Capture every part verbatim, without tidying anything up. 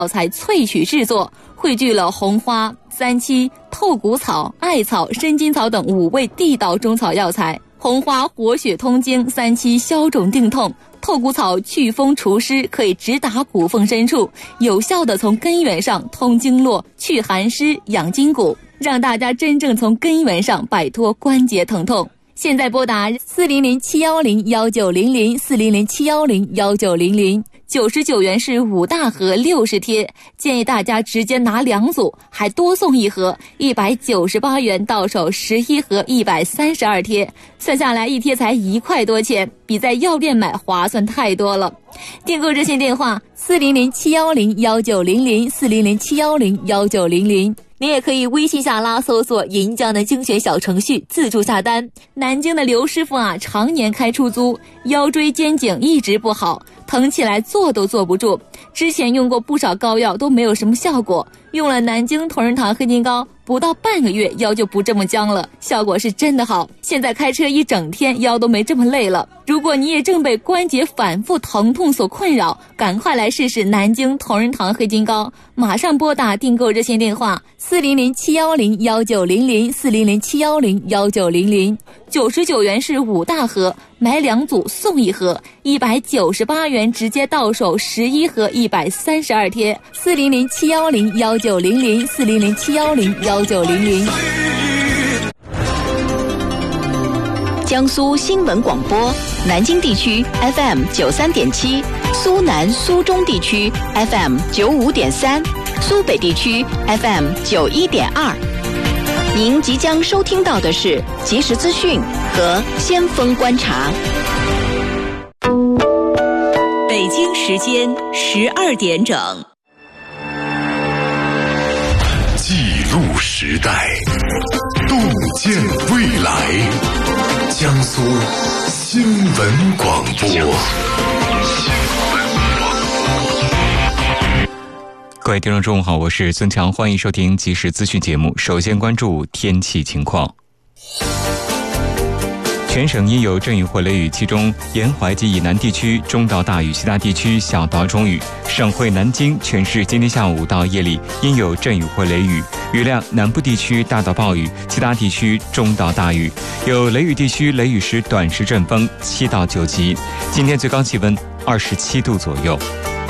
药材萃取制作，汇聚了红花、三七、透骨草、艾草、生筋草等五味地道中草药材。红花活血通经，三七消肿定痛，透骨草祛风除湿，可以直达骨缝深处，有效地从根源上通经络、去寒湿、养筋骨，让大家真正从根源上摆脱关节疼痛。现在拨打四零零七幺零幺九零零四零零七幺零幺九零零，九十九元是五大盒六十贴，建议大家直接拿两组，还多送一盒，一百九十八元到手十一盒一百三十二贴，算下来一贴才一块多钱，比在药店买划算太多了。订购热线电话四零零七幺零幺九零零四零零七幺零幺九零零。你也可以微信下拉搜索银江的精选小程序自助下单。南京的刘师傅啊，常年开出租，腰椎肩颈一直不好，疼起来坐都坐不住，之前用过不少膏药都没有什么效果，用了南京同仁堂黑金膏，不到半个月腰就不这么僵了，效果是真的好。现在开车一整天腰都没这么累了。如果你也正被关节反复疼痛所困扰，赶快来试试南京同仁堂黑金膏，马上拨打订购热线电话四零零七幺零幺九零零四零零七幺零幺九零零，九十九元是五大盒，买两组送一盒，一百九十八元直接到手十一盒一百三十二贴，四零零七幺零幺九零零四零零七幺零幺九零零。 江苏新闻广播，南京地区 F M 九三点七，苏南苏中地区 F M 九五点三，苏北地区 F M 九一点二。您即将收听到的是即时资讯和先锋观察。北京时间十二点整。 记录时代，洞见未来。江苏新闻广播。 各位听众中午好，我是孙强，欢迎收听即时资讯节目。首先关注天气情况。全省应有阵雨或雷雨，其中沿淮及以南地区中到大雨，其他地区小到中雨。省会南京全市今天下午到夜里应有阵雨或雷雨，雨量南部地区大到暴雨，其他地区中到大雨，有雷雨地区雷雨时短时阵风七到九级。今天最高气温二十七度左右。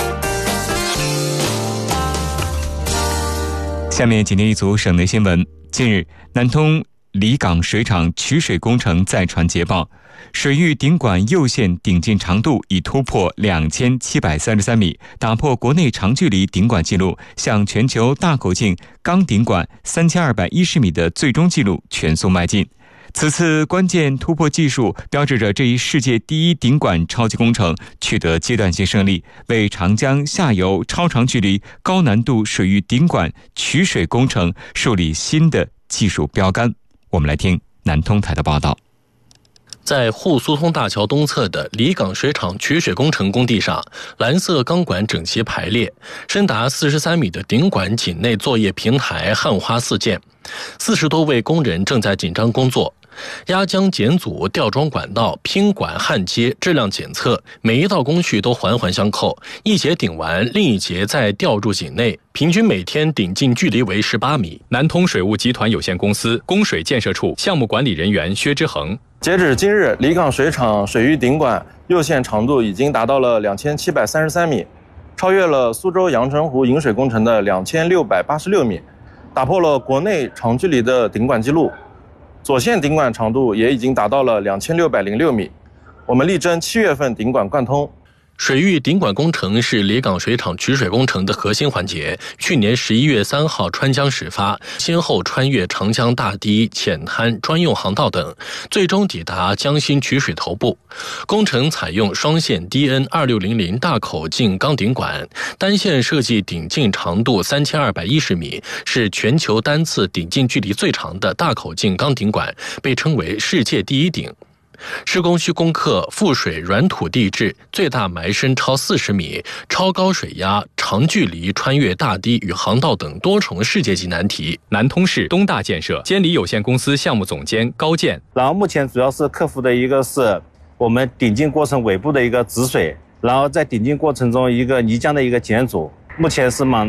下面今天一组省内新闻。近日，南通离港水厂取水工程再传捷报，水域顶管右线顶进长度已突破两千七百三十三米，打破国内长距离顶管纪录，向全球大口径钢顶管三千二百一十米的最终纪录全速迈进。此次关键突破技术标志着这一世界第一顶管超级工程取得阶段性胜利，为长江下游超长距离高难度水域顶管取水工程树立新的技术标杆。我们来听南通台的报道。 在沪苏通大桥东侧的离港水厂取水工程工地上，蓝色钢管整齐排列，深达四十三米的顶管井内作业平台汉花四件，四十多位工人正在紧张工作。压浆减阻、吊装管道、拼管焊接、质量检测，每一道工序都环环相扣，一节顶完，另一节再吊入井内，平均每天顶进距离为十八米。 南通水务集团有限公司供水建设处项目管理人员薛之恒， 截止今日，离港水厂水域顶管右线长度已经达到了两千七百三十三米，超越了苏州阳澄湖引水工程的两千六百八十六米，打破了国内长距离的顶管记录。左线顶管长度也已经达到了两千六百零六米，我们力争七月份顶管贯通。 水域顶管工程是离港水厂取水工程的核心环节。去年十一月三号穿江始发，先后穿越长江大堤、浅滩、专用航道等，最终抵达江心取水头部。工程采用双线 D N 二六零零大口径钢顶管，单线设计顶进长度三千二百一十米，是全球单次顶进距离最长的大口径钢顶管，被称为世界第一顶。施工需攻克覆水软土地质，最大埋深超四十米，超高水压，长距离穿越大堤与航道等多重世界级难题。 南通市东大建设监理有限公司项目总监高健。 然后目前主要是克服的一个是我们顶进过程尾部的一个止水，然后在顶进过程中一个泥浆的一个减阻，目前是满